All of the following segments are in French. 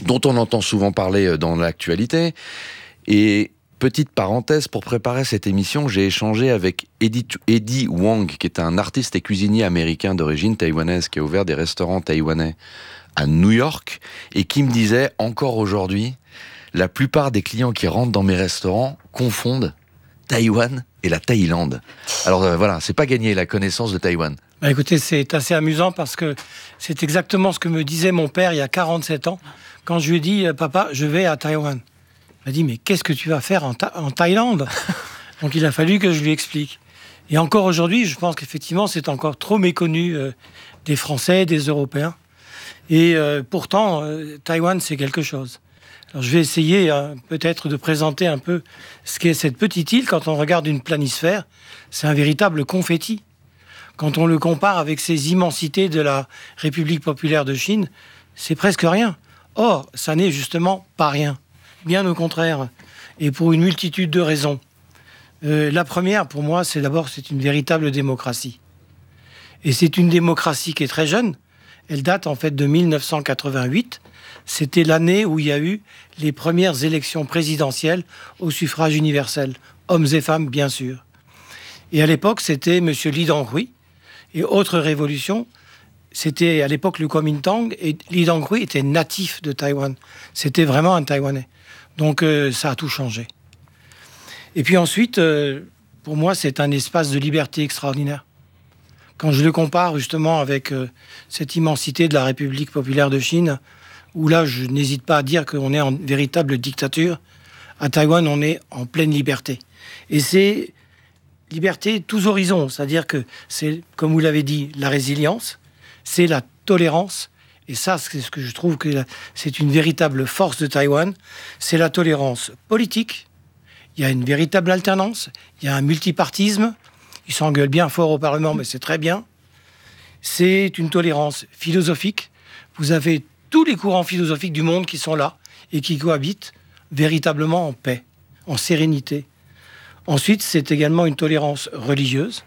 dont on entend souvent parler dans l'actualité. Et petite parenthèse, pour préparer cette émission, j'ai échangé avec Eddie Huang, qui est un artiste et cuisinier américain d'origine taïwanaise, qui a ouvert des restaurants taïwanais à New York, et qui me disait, encore aujourd'hui, la plupart des clients qui rentrent dans mes restaurants confondent Taïwan et la Thaïlande. Alors voilà, c'est pas gagné la connaissance de Taïwan. Bah écoutez, c'est assez amusant parce que c'est exactement ce que me disait mon père il y a 47 ans quand je lui ai dit « Papa, je vais à Taïwan ». Il m'a dit « Mais qu'est-ce que tu vas faire en Thaïlande ?» Donc il a fallu que je lui explique. Et encore aujourd'hui, je pense qu'effectivement, c'est encore trop méconnu des Français, des Européens. Et pourtant, Taïwan, c'est quelque chose. Alors, je vais essayer peut-être de présenter un peu ce qu'est cette petite île. Quand on regarde une planisphère, c'est un véritable confetti. Quand on le compare avec ces immensités de la République populaire de Chine, c'est presque rien. Or, ça n'est justement pas rien. Bien au contraire. Et pour une multitude de raisons. La première, pour moi, c'est une véritable démocratie. Et c'est une démocratie qui est très jeune. Elle date en fait de 1988. C'était l'année où il y a eu les premières élections présidentielles au suffrage universel. Hommes et femmes, bien sûr. Et à l'époque, c'était M. Lee Dong-hui. Et autre révolution, c'était à l'époque le Kuomintang. Et Lee Dong-hui était natif de Taïwan. C'était vraiment un Taïwanais. Donc ça a tout changé. Et puis ensuite, pour moi, c'est un espace de liberté extraordinaire. Quand je le compare justement avec cette immensité de la République populaire de Chine, où là, je n'hésite pas à dire qu'on est en véritable dictature, à Taïwan, on est en pleine liberté. Et c'est liberté tous horizons, c'est-à-dire que c'est, comme vous l'avez dit, la résilience, c'est la tolérance, et ça, c'est ce que je trouve que c'est une véritable force de Taïwan, c'est la tolérance politique, il y a une véritable alternance, il y a un multipartisme, ils s'engueulent bien fort au Parlement, mais c'est très bien. C'est une tolérance philosophique. Vous avez tous les courants philosophiques du monde qui sont là et qui cohabitent véritablement en paix, en sérénité. Ensuite, c'est également une tolérance religieuse.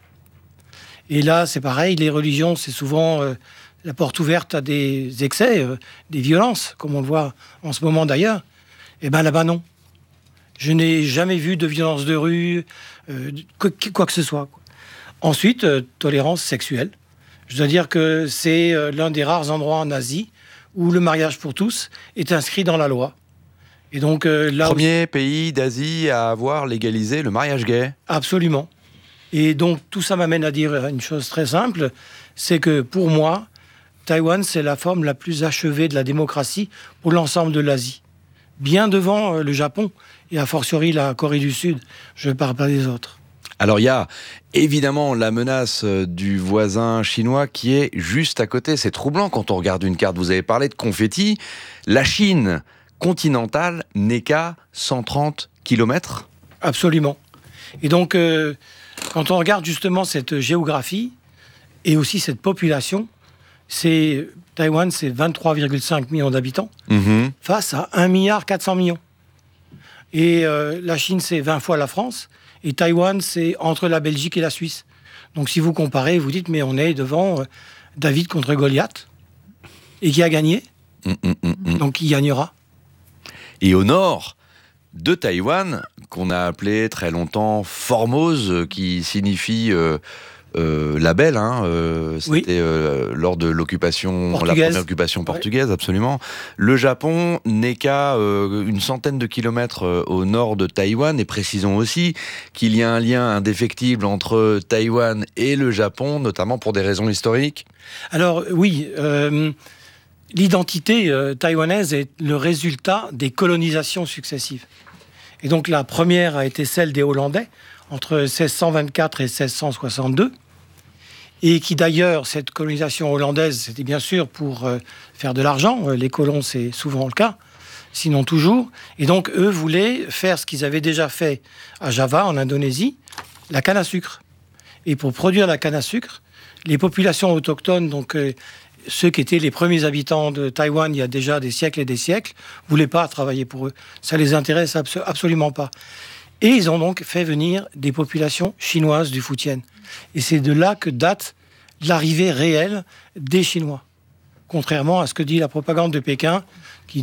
Et là, c'est pareil, les religions, c'est souvent la porte ouverte à des excès, des violences, comme on le voit en ce moment d'ailleurs. Eh bien là-bas, non. Je n'ai jamais vu de violence de rue, quoi que ce soit. Ensuite, tolérance sexuelle. Je dois dire que c'est l'un des rares endroits en Asie où le mariage pour tous est inscrit dans la loi. Et donc, là Premier pays d'Asie à avoir légalisé le mariage gay. Absolument. Et donc, tout ça m'amène à dire une chose très simple, c'est que pour moi, Taïwan, c'est la forme la plus achevée de la démocratie pour l'ensemble de l'Asie. Bien devant le Japon, et a fortiori la Corée du Sud. Je ne parle pas des autres. Alors il y a évidemment la menace du voisin chinois qui est juste à côté. C'est troublant quand on regarde une carte. Vous avez parlé de confetti. La Chine continentale n'est qu'à 130 km. Absolument. Et donc, quand on regarde justement cette géographie et aussi cette population, Taïwan, c'est 23,5 millions d'habitants face à 1,4 milliard. Et la Chine, c'est 20 fois la France. Et Taïwan, c'est entre la Belgique et la Suisse. Donc si vous comparez, vous dites, mais on est devant David contre Goliath. Et qui a gagné Donc qui gagnera. Et au nord de Taïwan, qu'on a appelé très longtemps Formose, qui signifie la belle, c'était lors de l'occupation, la première occupation portugaise, absolument. Le Japon n'est qu'à une centaine de kilomètres au nord de Taïwan, et précisons aussi qu'il y a un lien indéfectible entre Taïwan et le Japon, notamment pour des raisons historiques. Alors oui, l'identité taïwanaise est le résultat des colonisations successives. Et donc la première a été celle des Hollandais, entre 1624 et 1662, et qui d'ailleurs, cette colonisation hollandaise, c'était bien sûr pour faire de l'argent, les colons c'est souvent le cas, sinon toujours, et donc eux voulaient faire ce qu'ils avaient déjà fait à Java, en Indonésie, la canne à sucre. Et pour produire la canne à sucre, les populations autochtones, donc ceux qui étaient les premiers habitants de Taïwan il y a déjà des siècles et des siècles, ne voulaient pas travailler pour eux. Ça les intéresse absolument pas. Et ils ont donc fait venir des populations chinoises du Fujian. Et c'est de là que date l'arrivée réelle des Chinois. Contrairement à ce que dit la propagande de Pékin,